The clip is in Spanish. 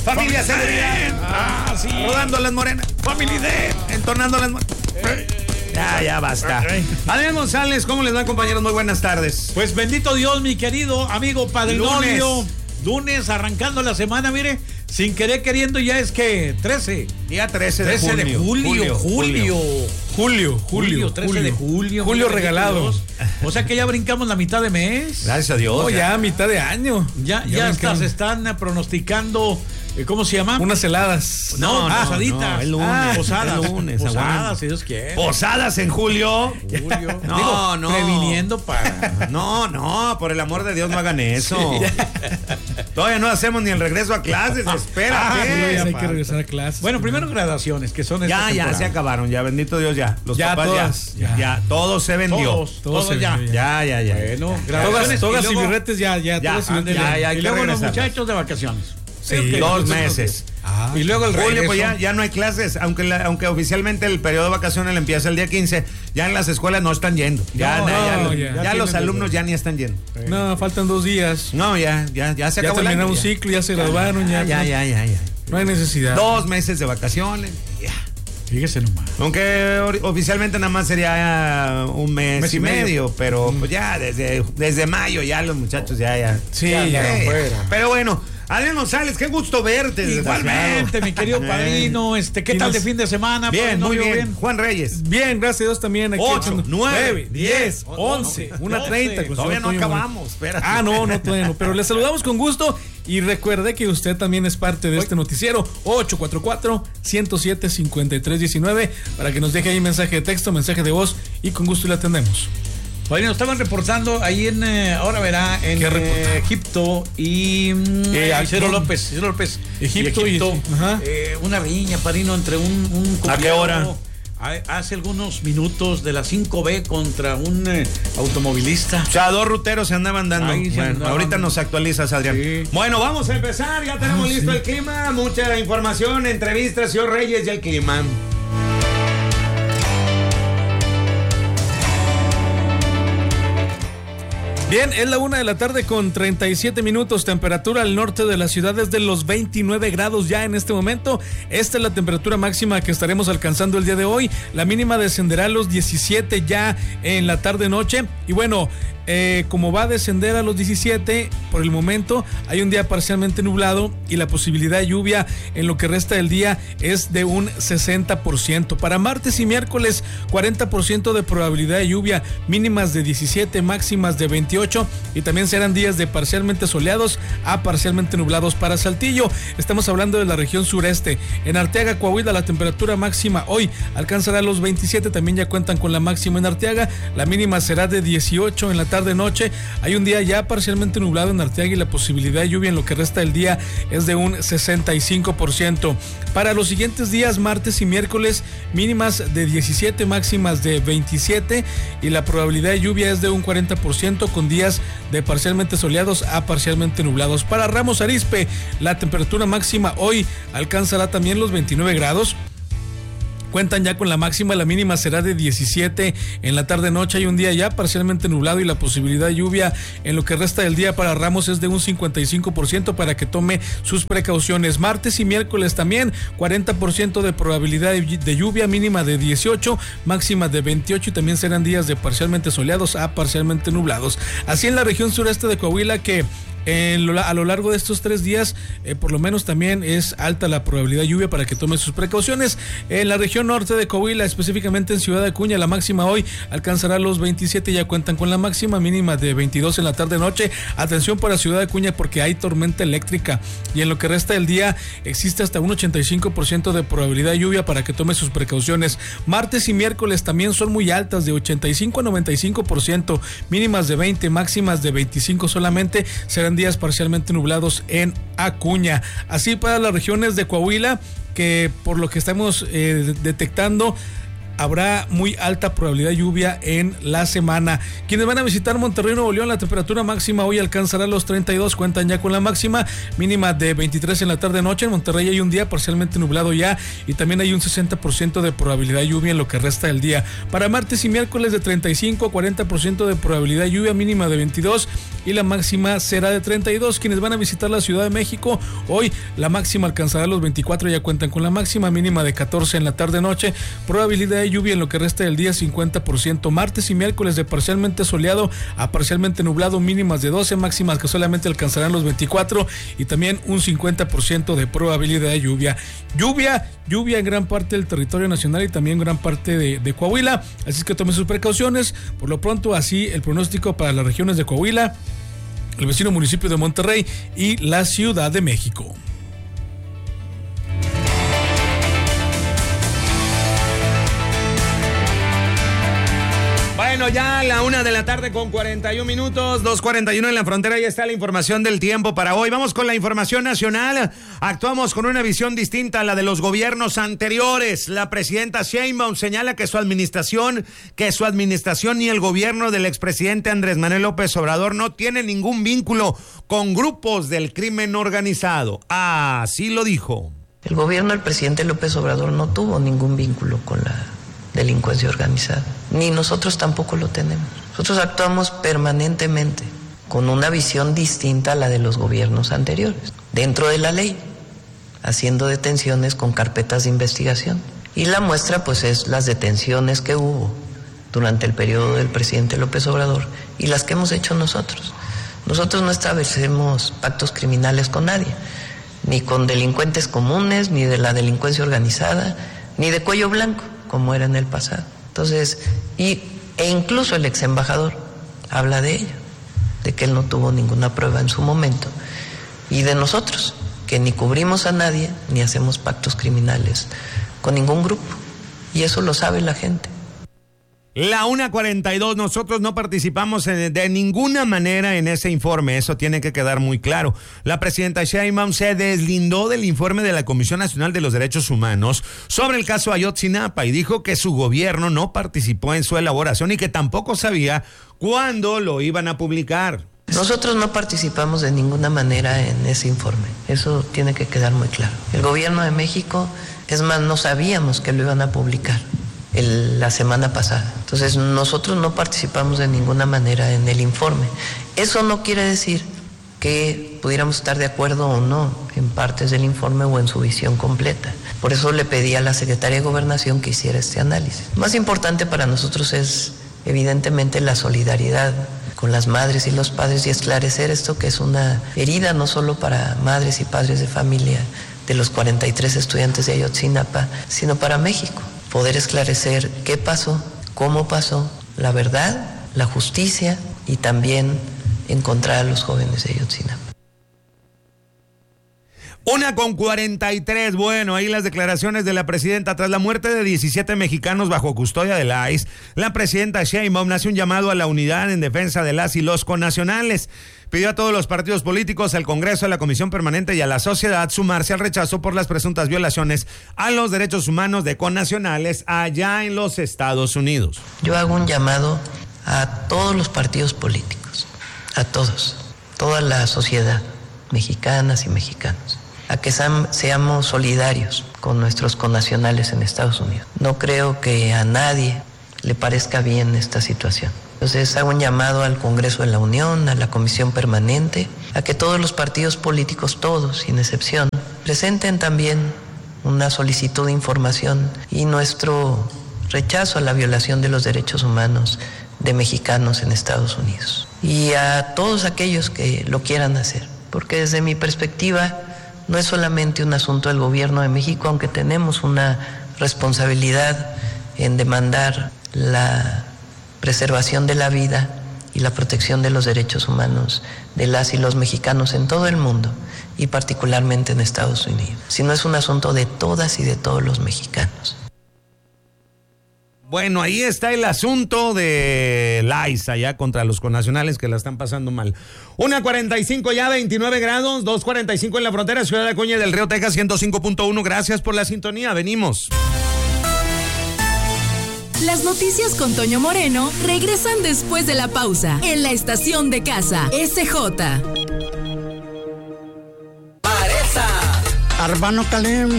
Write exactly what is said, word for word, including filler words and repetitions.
Familia Celebridad. Ah, sí. Rodando las morenas. Family Day. Entonando las morenas. Ya, ya basta. Adrián González, ¿cómo les va, compañeros? Muy buenas tardes. Pues bendito Dios, mi querido amigo Padre Lunes. Novio. Lunes, arrancando la semana, mire, sin querer queriendo, ya es que trece. Día trece de trece junio. de julio, julio. Julio, julio, trece julio. de julio. Julio bendito regalado. Dios. O sea que ya brincamos la mitad de mes. Gracias a Dios. Oh, ya, mitad de año. Ya, ya, Ya hasta brincamos. se están eh, pronosticando, eh, ¿cómo se llama? Unas heladas. No, no, posaditas. no, el lunes, Ah, posadas. el lunes, Posadas, aguanta. si Dios quiere. Posadas en julio. Julio. No, Digo, no. previniendo para... No, no, por el amor de Dios no hagan eso. Todavía no hacemos ni el regreso a clases, espérate. Ah, Sí, ya hay falta. que regresar a clases. Bueno, primero graduaciones, que son esta Ya, ya, temporada. se acabaron, ya, bendito Dios, ya. Los Ya, papás todas, ya, ya, ya. todo se vendió. Todos, Todo todos se ya. vendió Ya, ya, ya. Bueno, togas, graduaciones togas y y, luego, birretes ya, ya, Ya, todas y ándale, birretes. ya, ya. hay y que luego los regresarlas. muchachos de vacaciones. Sí, Ok, Dos entonces, meses. Ah, Y luego el Julio, regreso. pues ya, ya no hay clases, aunque la- aunque oficialmente el periodo de vacaciones le empieza el día quince, ya en las escuelas no están yendo. Ya, No, ya, ya, no, los- ya. ya Ya los tienen alumnos desde- ya ni están yendo. no, faltan dos días. No, ya, ya, ya se Ya acabó el año, terminaron un ya. ciclo, ya se graduaron, ya. Ya, ya, ya, ya. No hay necesidad. Dos meses de vacaciones, ya. Fíjese nomás. Aunque or- oficialmente nada más sería uh, un mes, Mes y y medio, medio. pero pues ya desde, desde mayo ya los muchachos ya, ya. Sí, Ya ya. andaron Eh, fuera. Pero bueno, Adrián González, qué gusto verte. Igualmente, mi querido Eh. padrino, este, ¿qué tal de fin de semana? Bien, Padrino? muy ¿Yo bien. Juan Reyes. Bien, gracias a Dios también. Aquí Ocho, echando- nueve, diez, diez, once, doce, una treinta. doce. Todavía no acabamos, espérate. Ah, no, no, todavía no. Pero le saludamos con gusto y recuerde que usted también es parte de este noticiero. ocho cuatro cuatro, uno cero siete, cinco tres uno nueve para que nos deje ahí mensaje de texto, mensaje de voz y con gusto le atendemos. Padrino, estaban reportando ahí en, eh, ahora verá, en ¿Qué eh, reportaron? Egipto y mm, Eh, Isidro ¿dónde? López, Isidro López. Egipto y- ajá. eh, una riña, padrino, entre un, un ¿A qué cuñado, hora? a- Hace algunos minutos de la cinco B contra un eh, automovilista. O sea, dos ruteros se andaban dando. Ahí se Bueno, andaban. ahorita nos actualizas, Adrián. Sí. Bueno, vamos a empezar. Ya tenemos Ah, listo sí. el clima. Mucha información, entrevistas, señor Reyes y el clima. Bien, es la una de la tarde con treinta y siete minutos. Temperatura al norte de la ciudad es de los veintinueve grados ya en este momento. Esta es la temperatura máxima que estaremos alcanzando el día de hoy. La mínima descenderá a los diecisiete ya en la tarde-noche. Y bueno, eh, como va a descender a los diecisiete, por el momento hay un día parcialmente nublado y la posibilidad de lluvia en lo que resta del día es de un sesenta por ciento. Para martes y miércoles, cuarenta por ciento de probabilidad de lluvia, mínimas de diecisiete, máximas de veintiocho, y también serán días de parcialmente soleados a parcialmente nublados para Saltillo. Estamos hablando de la región sureste. En Arteaga, Coahuila, la temperatura máxima hoy alcanzará los veintisiete, también ya cuentan con la máxima en Arteaga, la mínima será de dieciocho en la tarde-noche. Hay un día ya parcialmente nublado en Arteaga y la posibilidad de lluvia en lo que resta del día es de un sesenta y cinco por ciento. Para los siguientes días, martes y miércoles, mínimas de diecisiete, máximas de veintisiete y la probabilidad de lluvia es de un cuarenta por ciento con días de parcialmente soleados a parcialmente nublados. Para Ramos Arizpe, la temperatura máxima hoy alcanzará también los veintinueve grados. Cuentan ya con la máxima, la mínima será de diecisiete en la tarde-noche. Hay un día ya parcialmente nublado y la posibilidad de lluvia en lo que resta del día para Ramos es de un cincuenta y cinco por ciento para que tome sus precauciones. Martes y miércoles también, cuarenta por ciento de probabilidad de lluvia, mínima de dieciocho, máxima de veintiocho y también serán días de parcialmente soleados a parcialmente nublados. Así en la región sureste de Coahuila, que En lo, a lo largo de estos tres días, eh, por lo menos también es alta la probabilidad de lluvia para que tome sus precauciones. En la región norte de Coahuila, específicamente en Ciudad Acuña, la máxima hoy alcanzará los veintisiete, ya cuentan con la máxima, mínima de veintidós en la tarde-noche. Atención para Ciudad Acuña porque hay tormenta eléctrica y en lo que resta del día existe hasta un ochenta y cinco por ciento de probabilidad de lluvia para que tome sus precauciones. Martes y miércoles también son muy altas, de ochenta y cinco a noventa y cinco por ciento, mínimas de veinte, máximas de veinticinco solamente. Serán días parcialmente nublados en Acuña. Así para las regiones de Coahuila, que por lo que estamos eh, detectando, habrá muy alta probabilidad de lluvia en la semana. Quienes van a visitar Monterrey, Nuevo León, la temperatura máxima hoy alcanzará los treinta y dos, cuentan ya con la máxima, mínima de veintitrés en la tarde-noche. En Monterrey hay un día parcialmente nublado ya y también hay un sesenta por ciento de probabilidad de lluvia en lo que resta del día. Para martes y miércoles de treinta y cinco a cuarenta por ciento de probabilidad de lluvia, mínima de veintidós y la máxima será de treinta y dos. Quienes van a visitar la Ciudad de México, hoy la máxima alcanzará los veinticuatro, ya cuentan con la máxima, mínima de catorce en la tarde-noche, probabilidad de lluvia en lo que resta del día cincuenta por ciento. Martes y miércoles de parcialmente soleado a parcialmente nublado, mínimas de doce, máximas que solamente alcanzarán los veinticuatro y también un cincuenta por ciento de probabilidad de lluvia. Lluvia, lluvia en gran parte del territorio nacional y también gran parte de, de Coahuila, así es que tomen sus precauciones. Por lo pronto, así el pronóstico para las regiones de Coahuila, el vecino municipio de Monterrey y la Ciudad de México. Bueno, ya a la una de la tarde con cuarenta y un minutos, dos cuarenta y uno en la frontera, ya está la información del tiempo para hoy. Vamos con la información nacional. Actuamos con una visión distinta a la de los gobiernos anteriores. La presidenta Sheinbaum señala que su administración, que su administración y el gobierno del expresidente Andrés Manuel López Obrador no tienen ningún vínculo con grupos del crimen organizado. Así lo dijo. El gobierno del presidente López Obrador no tuvo ningún vínculo con la delincuencia organizada, ni nosotros tampoco lo tenemos. Nosotros actuamos permanentemente con una visión distinta a la de los gobiernos anteriores, dentro de la ley, haciendo detenciones con carpetas de investigación. Y la muestra pues es las detenciones que hubo durante el periodo del presidente López Obrador y las que hemos hecho nosotros. Nosotros no establecemos pactos criminales con nadie, ni con delincuentes comunes, ni de la delincuencia organizada, ni de cuello blanco, como era en el pasado. Entonces, y, e incluso el ex embajador habla de ello, de que él no tuvo ninguna prueba en su momento, y de nosotros, que ni cubrimos a nadie, ni hacemos pactos criminales con ningún grupo, y eso lo sabe la gente. La una cuarenta y dos, nosotros no participamos en, de ninguna manera en ese informe, eso tiene que quedar muy claro. La presidenta Sheinbaum se deslindó del informe de la Comisión Nacional de los Derechos Humanos sobre el caso Ayotzinapa y dijo que su gobierno no participó en su elaboración y que tampoco sabía cuándo lo iban a publicar. Nosotros no participamos de ninguna manera en ese informe, eso tiene que quedar muy claro. El gobierno de México, es más, no sabíamos que lo iban a publicar El, la semana pasada. Entonces nosotros no participamos de ninguna manera en el informe. Eso no quiere decir que pudiéramos estar de acuerdo o no en partes del informe o en su visión completa. Por eso le pedí a la Secretaría de Gobernación que hiciera este análisis. Más importante para nosotros es evidentemente la solidaridad con las madres y los padres y esclarecer esto que es una herida no solo para madres y padres de familia de los cuarenta y tres estudiantes de Ayotzinapa, sino para México. Poder esclarecer qué pasó, cómo pasó, la verdad, la justicia y también encontrar a los jóvenes de Ayotzinapa. Una con cuarenta y tres, bueno, ahí las declaraciones de la presidenta. Tras la muerte de diecisiete mexicanos bajo custodia de la I C E, la presidenta Sheinbaum hace un llamado a la unidad en defensa de las y los connacionales. Pidió a todos los partidos políticos, al Congreso, a la Comisión Permanente y a la sociedad sumarse al rechazo por las presuntas violaciones a los derechos humanos de connacionales allá en los Estados Unidos. Yo hago un llamado a todos los partidos políticos, a todos, toda la sociedad, mexicanas y mexicanos, a que seamos solidarios con nuestros connacionales en Estados Unidos. No creo que a nadie le parezca bien esta situación. Entonces hago un llamado al Congreso de la Unión, a la Comisión Permanente, a que todos los partidos políticos, todos, sin excepción, presenten también una solicitud de información y nuestro rechazo a la violación de los derechos humanos de mexicanos en Estados Unidos. Y a todos aquellos que lo quieran hacer, porque desde mi perspectiva no es solamente un asunto del gobierno de México, aunque tenemos una responsabilidad en demandar la preservación de la vida y la protección de los derechos humanos de las y los mexicanos en todo el mundo y particularmente en Estados Unidos, sino es un asunto de todas y de todos los mexicanos. Bueno, ahí está el asunto de la I C E allá contra los connacionales que la están pasando mal. una cuarenta y cinco ya, veintinueve grados, dos cuarenta y cinco en la frontera, Ciudad de Acuña del Río, Texas, ciento cinco punto uno. Gracias por la sintonía, venimos. Las noticias con Toño Moreno regresan después de la pausa en la estación de casa S J. Arbano Calem.